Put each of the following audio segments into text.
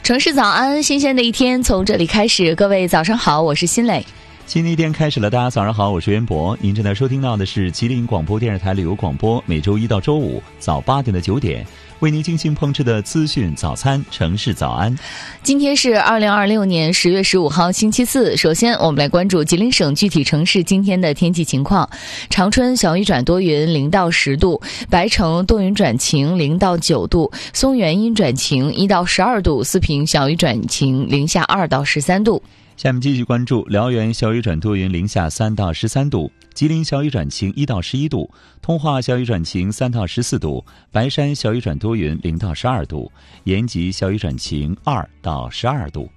城市早安，新鲜的一天从这里开始。各位早上好，我是新磊。 新的一天开始了，大家早上好，我是袁博。您正在收听到的是吉林广播电视台旅游广播，每周一到周五早8点到9点为您精心烹制的资讯早餐城市早安。 今天是2026年10月15号星期四。首先我们来关注吉林省具体城市今天的天气情况。长春小雨转多云0到10度，白城多云转晴0到9度，松原阴转晴1到12度，四平小雨转晴零下2到13度。 下面继续关注辽源小雨转多云零下3到13度，吉林小雨转晴1到11度，通化小雨转晴3到14度，白山小雨转多云0到12度，延吉小雨转晴2到12度。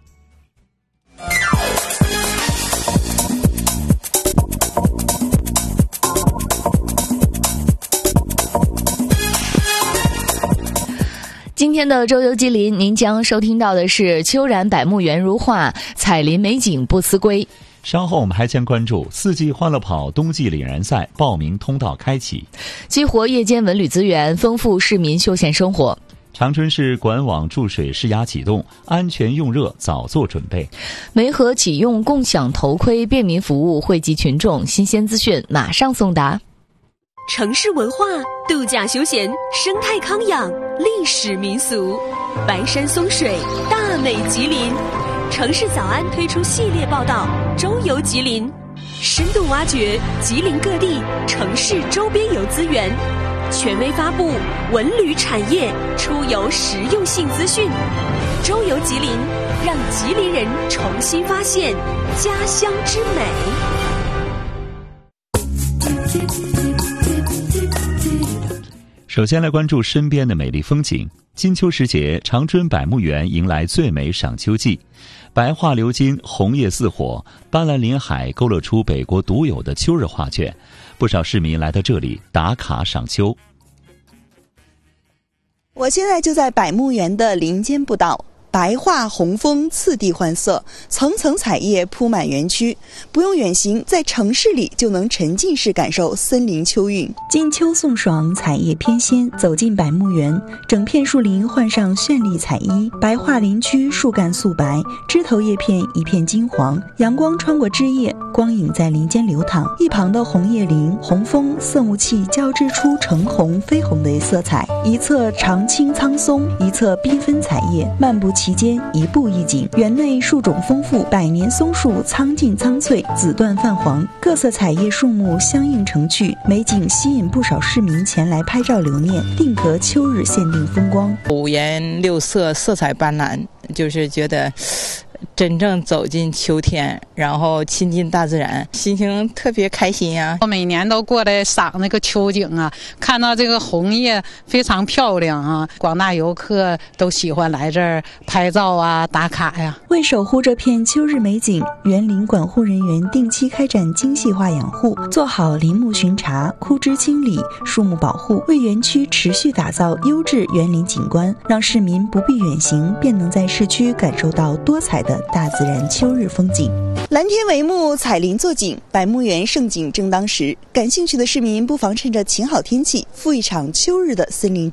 今天的周游吉林，您将收听到的是秋染百木园如画，彩林美景不思归。 稍后我们还将关注四季欢乐跑冬季领然赛报名通道开启， 激活夜间文旅资源，丰富市民休闲生活。 长春市管网注水试压启动，安全用热早做准备。 梅河启用共享头盔便民服务，惠及群众，新鲜资讯马上送达。 城市文化、度假休闲、生态康养、历史民俗，白山松水，大美吉林。城市早安推出系列报道《周游吉林》，深度挖掘吉林各地城市周边游资源，权威发布文旅产业出游实用性资讯。周游吉林，让吉林人重新发现家乡之美。 首先来关注身边的美丽风景。金秋时节，长春百木园迎来最美赏秋季，白桦流金，红叶似火，斑斓林海勾勒出北国独有的秋日画卷，不少市民来到这里打卡赏秋。 我现在就在百木园的林间步道，白桦红枫次第换色，层层彩叶铺满园区，不用远行，在城市里就能沉浸式感受森林秋韵。 金秋送爽，彩叶翩跹，走进百木园，整片树林换上绚丽彩衣，白桦林区树干素白，枝头叶片一片金黄，阳光穿过枝叶，光影在林间流淌，一旁的红叶林、红枫色木器交织出橙红、绯红的色彩，一侧长青苍松，一侧缤纷彩叶，漫步其间一步一景。园内树种丰富，百年松树苍劲苍翠，紫段泛黄，各色彩叶树木相映成趣，美景吸引不少市民前来拍照留念，定格秋日限定风光。 五颜六色，色彩斑斓，就是觉得真正走进秋天，然后亲近大自然，心情特别开心呀。 我每年都过来赏那个秋景啊，看到这个红叶非常漂亮啊，广大游客都喜欢来这儿拍照啊、打卡呀。 为守护这片秋日美景，园林管护人员定期开展精细化养护，做好林木巡查、枯枝清理、树木保护，为园区持续打造优质园林景观，让市民不必远行便能在市区感受到多彩的大自然秋日风景。 蓝天为幕，彩林作景，百木园盛景正当时。感兴趣的市民不妨趁着晴好天气，赴一场秋日的森林